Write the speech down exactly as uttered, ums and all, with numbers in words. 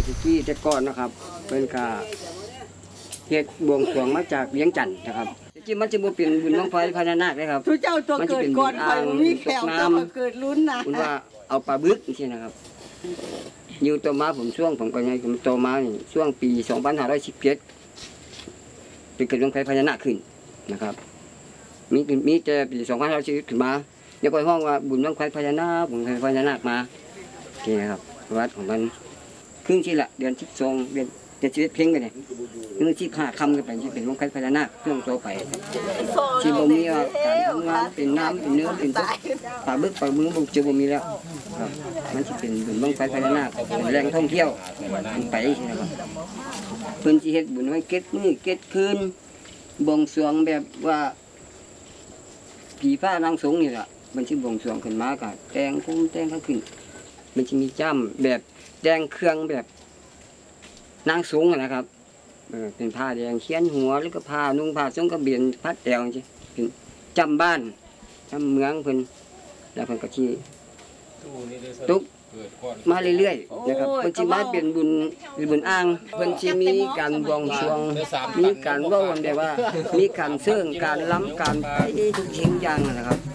สิกี้แต่ก่อนนะครับเป็นกาเฮ็ดบวงสรวงมาจากเลี้ยงจันทร์นะครับจริงมันจะบ่เป็นบุญบั้งไฟพญานาคเลยครับทุเจ้าตัวเกิดก่อนคอยมีแขวตัวเกิดลุ้นนะคุณว่าเอาปลาบึกนี่นะครับอยู่ตัวมาผมช่วงผมก็ยังผมโตมานี่ช่วงปีสองพันห้าร้อยสิบเจ็ดเป็นเกิดบั้งไฟพญานาคขึ้นนะครับมีมีแต่ปีสองพันห้าร้อยสิบขึ้นมาอย่าไปห้องว่าบุญบั้งไฟพญานาคบุญบั้งไฟพญานาคมานี่นะครับวัดของมันครึ่งที่ละเดือนที่สองเดือนจะชีวิตเพ่งกันเนี่ยนึกที่ขาคำกันไปที่เป็นบั้งไฟพญานาคเรื่องโตไปที่บ่มีว่าการทำงานเป็นน้ำเป็นเนื้อเป็นตุ๊กปลาบึกปลาบึ้งบุกเจอบ่มีแล้วครับมันจะเป็นบุญบั้งไฟพญานาคเป็นแหล่งท่องเที่ยวมันไปใช่ไหมครับเพิ่นสิเฮ็ดบุญไว้เก็ดมื้อเก็ดคืนบวงสรวงแบบว่าผีฟ้านางสงนี่แหละมันสิบวงสรวงขึ้นมาก็แต่งพุ่มแต่งข้างขึ้นมันจะมีจ้ำแบบแดงเครื่องแบบนางสงนะครับเออเป็นผ้าแดงเขียนหัวแล้วก็ผ้านุ่งผ้าทรงกระเบียนพัดแตวจริงเป็นจำบ้านจำเมืองเพิ่นแล้วเพิ่นก็ชี้ตุกมาเรื่อยๆนะครับเพิ่นสิมาเป็นบุญบุญอ้างเพิ่นสิมีการบวงสรวงมีการเว้ากันได้ว่ามีการเสื่องการล้ำการไปทุกสิ่งอย่างนะครับ